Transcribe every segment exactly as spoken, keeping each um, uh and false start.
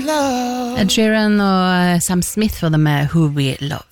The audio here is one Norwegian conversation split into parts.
Ed Sheeran og Sam Smith var det med Who We Love.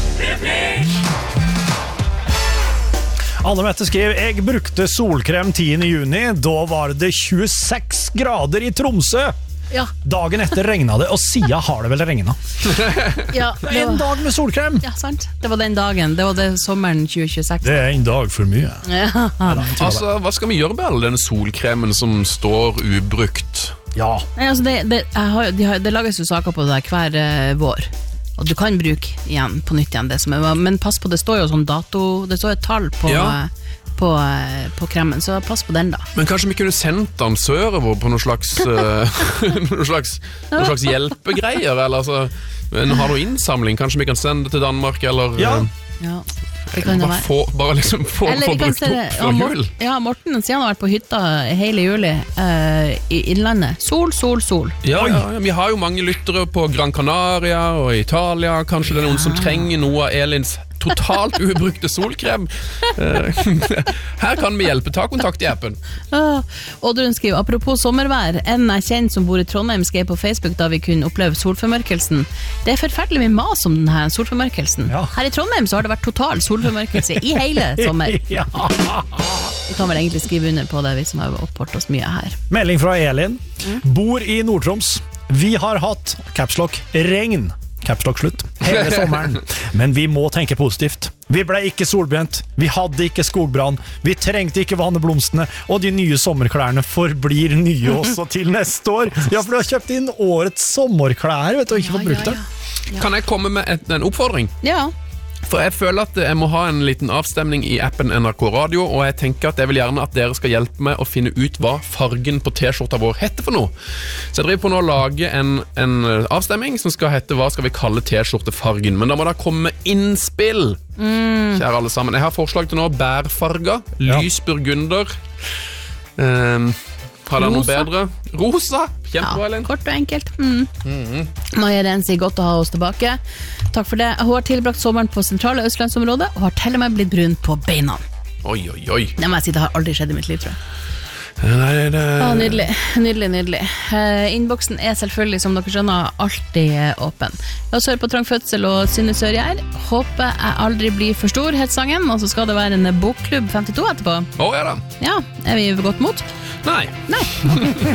Anne Mette skrev, jeg brukte solkrem tiende juni, da var det tjueseks grader i Tromsø. Ja. Dagen etter regnet det, og siden har det vel regnet. Ja, det En var, dag med solkrem. ja, sant. Det var den dagen, det var det sommeren tjue tjueseks. Det er en dag for mye. Ja. Altså, hva skal vi gjøre med all denne solkremen som står ubrukt? Ja. Nei, altså det, det, jeg har, de har, det lages jo saker på det der hver eh, vår. Og du kan bruke igjen, på nytt igjen det som er, men pass på, det står jo sånn dato, det står et tall på, Ja. på, på kremen, så pass på den da. Men kanskje vi kunne sendt den sørover på noen slags, uh, noen slags, noen slags hjelpegreier, eller altså, men har du innsamling, kanskje vi kan sende det til Danmark, eller Ja. uh, Ja, det kan det bare, være. få, bare liksom få, Eller få vi kan brukt se det, opp ja, før Morten, jul. ja, Morten siden han har vært på hytta hele juli eh, i innlandet. Sol, sol, sol. Ja, ja, ja, vi har jo mange lyttere på Gran Canaria og Italia. Kanskje det er noen som trenger noe av Elins totalt ubrukte solkrem. Eh, Her kan vi hjelpe. Ta kontakt i appen. Ah, Oddrun skriver, apropos sommervær, en jeg kjenner som bor i Trondheim skrev på Facebook da vi kunne oppleve solformørkelsen. Det er forferdelig mye mas om denne solformørkelsen. Ja. Her i Trondheim så har det vært total solformørkelse i hele sommer. Ja. Vi kan vel egentlig skrive under på det, vi som har oppholdt oss mye her. Melding fra Elin. Bor i Nord-Troms. Vi har hatt, capslock, regn. Capslock slutt. Hele sommeren. Men vi må tenke positivt. Vi ble ikke solbrent. Vi hadde ikke skogbrann. Vi trengte ikke vanne blomstene. Og de nye sommerklærne forblir nye også til neste år. Ja, for du har kjøpt inn årets sommerklær, vet du, og ikke fått brukt det. Ja. Kan jeg komme med et, en oppfordring? Ja. For jeg føler at jeg må ha en liten avstemning i appen N R K Radio, og jeg tenker at jeg vil gjerne at dere skal hjelpe meg å finne ut hva fargen på t-skjorta vår heter for noe. Så jeg driver på nå å lage en, en avstemning som skal hete hva skal vi kalle t-skjortefargen, men da må det komme innspill. Mm. Kjære alle sammen. Jeg har forslag til nå bærfarga, Ja. lys burgunder. Um, har dere noe Rosa. bedre? Rosa! Kjempebra, Ja, Elin. kort og enkelt. Mm. Maja Rensi, godt å ha oss tilbake. Takk for det. Hun har tilbrakt sommeren på sentrale Østlandsområdet og har til og med blitt brun på beina. Oi, oi, oi. Det må jeg si, det har aldri skjedd i mitt liv, tror jeg. Nei, det... Ja, nydelig, nydelig, nydelig. Eh, Innboksen er selvfølgelig, som dere skjønner, alltid åpen. La oss høre på Trang Fødsel og Synne Sørgjær. Håper jeg aldri blir for stor, het sangen, og så skal det være en bokklubb femtito etterpå. Å, ja da. Ja, er vi ved godt mot? Nei. Nei.